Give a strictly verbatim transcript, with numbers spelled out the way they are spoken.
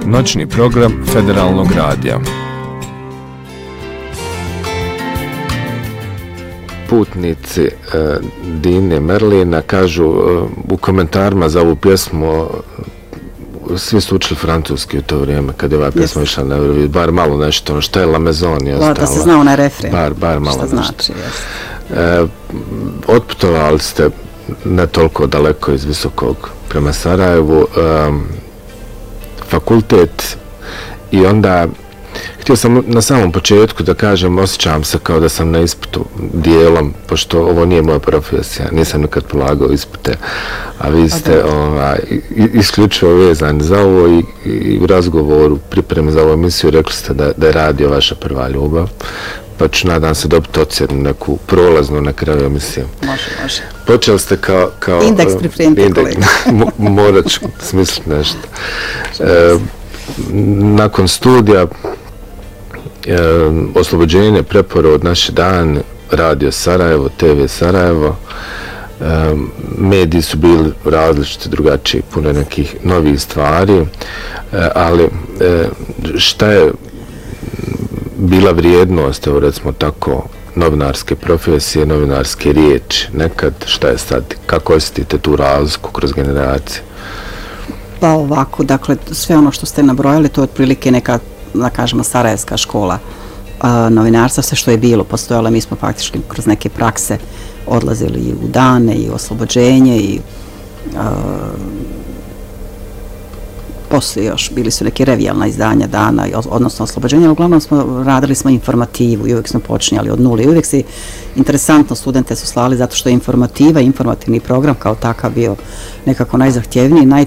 Noćni program Federalnog radija. Putnici e, Dine Merlina kažu e, u komentarima za ovu pjesmu, svi su učili francuski u to vrijeme kada je ova pjesma išla na Euroviziju, bar malo nešto, ono što je La Maison je ostala. Da se zna onaj refren. Bar, bar malo šta nešto. Znači, e, otputovali ste ne toliko daleko iz Visokog prema Sarajevu, e, fakultet, i onda htio sam na samom početku da kažem, osjećam se kao da sam na ispitu dijelom, pošto ovo nije moja profesija, nisam nikad polagao ispite, a vi ste ovaj, isključivo vezani za ovo i, i u razgovoru, pripremi za ovu emisiju, rekli ste da, da je radio vaša prva ljubav, pa ću nadam se dobiti ocjenu neku prolaznu na kraju emisije. Može, može. Počeli ste kao... kao indeks pripremite kolega. Morat ću smisliti nešto. E, nakon studija, e, oslobođenje, preporod, Naši dan, Radio Sarajevo, T V Sarajevo, e, mediji su bili različiti, drugačiji, puno nekih novih stvari, e, ali e, šta je bila vrijednost, evo recimo tako, novinarske profesije, novinarske riječi nekad, šta je sad, kako osjetite tu razliku kroz generacije? Pa ovako, dakle, sve ono što ste nabrojali, to je otprilike neka, da kažemo, sarajevska škola a, novinarstva, sve što je bilo postojalo, mi smo faktički kroz neke prakse odlazili i u dane, i u oslobođenje, i a, poslije još bili su neke revijalna izdanja dana, odnosno oslobođenja, uglavnom smo radili smo informativu i uvijek smo počinjali od nule i uvijek si interesantno studente su slali zato što je informativa, informativni program kao takav bio nekako najzahtjevniji, naj,